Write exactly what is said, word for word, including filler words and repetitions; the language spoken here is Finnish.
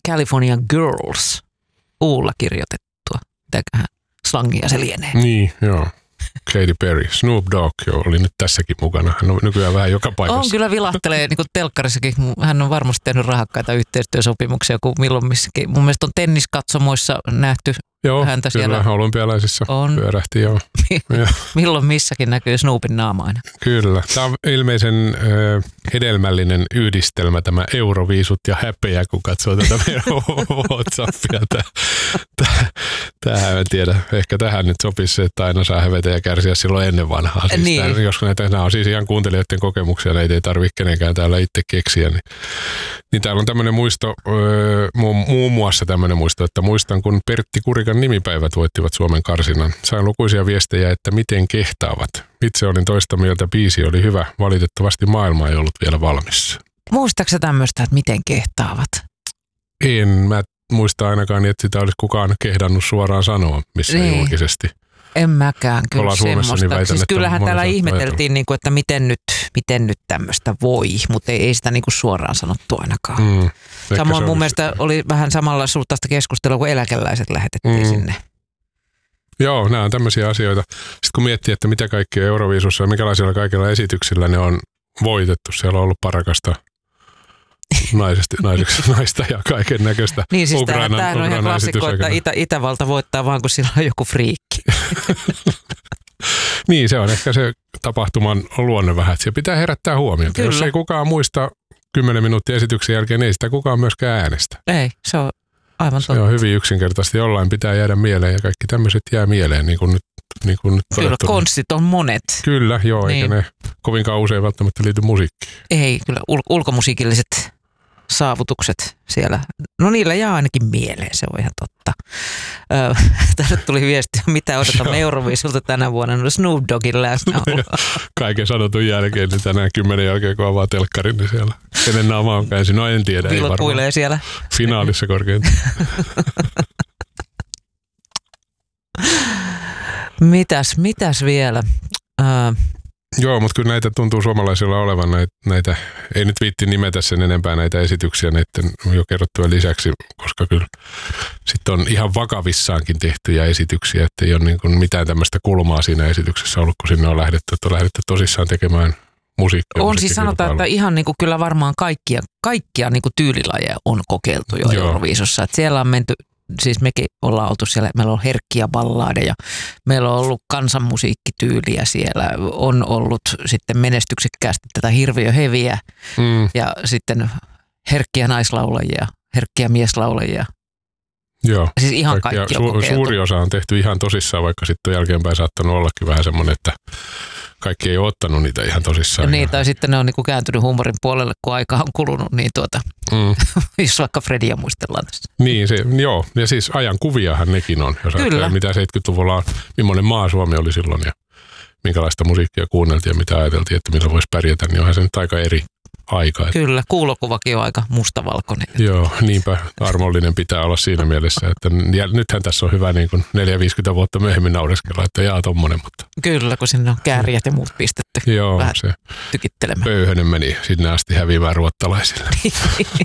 California Girls, uulla kirjoitettua. Mitäköhän slangia se lienee. Niin, joo. Katy Perry. Snoop Dogg jo oli nyt tässäkin mukana. Hän on nykyään vähän joka paikassa. On kyllä vilahtelee, niin kuin telkkarissakin. Hän on varmasti tehnyt rahakkaita yhteistyösopimuksia, kun milloin missäkin. Mun mielestä on tenniskatsomoissa nähty joo, häntä kyllä, siellä. olympialaisissa on. Pyörähti, joo. Milloin missäkin näkyy Snoopin naama aina. Kyllä. Tämä on ilmeisen äh, hedelmällinen yhdistelmä, tämä euroviisut ja häpeä, kun katsoo tätä meidän WhatsAppia. Tähän en tiedä. Ehkä tähän nyt sopisi se, että aina saa hävetä ja kärsiä silloin ennen vanhaa. Siis niin. tämän, jos näitä, nämä on siis ihan kuuntelijoiden kokemuksia, näitä ei tarvitse kenenkään täällä itse keksiä. Niin, niin täällä on tämmöinen muisto, öö, muun muassa tämmöinen muisto, että muistan, kun Pertti Kurikan nimipäivät voittivat Suomen karsinnan. Sain lukuisia viestejä, että miten kehtaavat. Itse olin toista mieltä, biisi oli hyvä. Valitettavasti maailma ei ollut vielä valmis. Muistaaksä tämmöistä, että miten kehtaavat? En mä muista ainakaan, että sitä olisi kukaan kehdannut suoraan sanoa missä niin. julkisesti. En mäkään kyllä Ollaan Suomessa, semmoista. niin väitän, siis kyllähän täällä ihmeteltiin, niin kuin, että miten nyt, miten nyt tämmöistä voi, mutta ei, ei sitä niin kuin suoraan sanottu ainakaan. Mm, Samoin mun mielestä sitä. Oli vähän samalla suuntaista keskustelua, kun eläkeläiset lähetettiin mm. sinne. Joo, nämä on tämmöisiä asioita. Sitten kun miettii, että mitä kaikki Euroviisussa ja minkälaisilla kaikilla esityksillä ne on voitettu, siellä on ollut parakasta naisesta, naisesta, naista ja kaiken näköistä. Niin siis Ukrainan, tämähän on ihan klassikko, että Itä, Itävalta voittaa vaan, kun sillä on joku friikki. Niin, se on ehkä se tapahtuman luonne vähän, että siellä pitää herättää huomiota. Kyllä. Jos ei kukaan muista kymmenen minuuttia esityksen jälkeen, ei sitä kukaan myöskään äänestä. Ei, se on aivan totta. Se on hyvin yksinkertaisesti. Jollain pitää jäädä mieleen ja kaikki tämmöiset jää mieleen, niin kuin nyt, niin kuin nyt kyllä, todettu. Konstit on monet. Kyllä, joo, niin. Eikä ne kovinkaan usein välttämättä liity musiikkiin. Ei, kyllä, ul- ulkomusiikilliset saavutukset siellä. No niillä jää ainakin mieleen, se on ihan totta. Öö, tänne tuli viesti, mitä odotamme Euroviisulta tänä vuonna, no Snoop Doggin läsnäolo. Kaiken sanotun jälkeen, niin tänään kymmenen jälkeen, kun avaa telkkarin, niin siellä kenen naama on käynsi. No en tiedä, ei varmaan. Siellä. Finaalissa korkeintaan. mitäs, mitäs vielä? Öö, Joo, mutta kyllä näitä tuntuu suomalaisilla olevan näitä, näitä, ei nyt viitti nimetä sen enempää näitä esityksiä näiden jo kerrottuja lisäksi, koska kyllä sitten on ihan vakavissaankin tehtyjä esityksiä, että ei ole niin kuin mitään tämmöistä kulmaa siinä esityksessä ollut, kun sinne on lähdetty, että on lähdetty tosissaan tekemään musiikkia. On siis sanotaan, että ihan niin kuin kyllä varmaan kaikkia, kaikkia niin kuin tyylilajeja on kokeiltu jo Euroviisussa, että siellä on menty. Siis mekin ollaan oltu siellä, meillä on herkkiä balladeja, meillä on ollut kansanmusiikkityyliä siellä, on ollut sitten menestyksekkäästi tätä hirviöheviä mm. ja sitten herkkiä naislaulajia, herkkiä mieslaulajia. Joo, siis ihan kaikki on kokeiltu. Suuri osa on tehty ihan tosissaan, vaikka sitten jälkeenpäin saattanut ollakin vähän semmoinen, että kaikki ei ole ottanut niitä ihan tosissaan. Niin, tai sitten ne on niinku kääntynyt huumorin puolelle, kun aika on kulunut, niin tuota, mm. jos vaikka Fredia muistellaan tässä. Niin, se, joo, ja siis ajan kuviahan nekin on, jos ajattelee, mitä seitsemänkymmentäluvulla on, millainen maa Suomi oli silloin ja minkälaista musiikkia kuunneltiin ja mitä ajateltiin, että millä voisi pärjätä, niin onhan se nyt aika eri aika. Kyllä, kuulokuvakin on aika mustavalkoinen. Joo, niinpä armollinen pitää olla siinä mielessä, että ja nythän tässä on hyvä niin kuin neljä viisikymmentä vuotta myöhemmin naureskella, että jaa tommonen, mutta. Kyllä, kun sinne on kääriät ja muut pistetty. Joo, vähän se tykittelemään. Pöyhönen meni sinne asti häviämään ruottalaisille.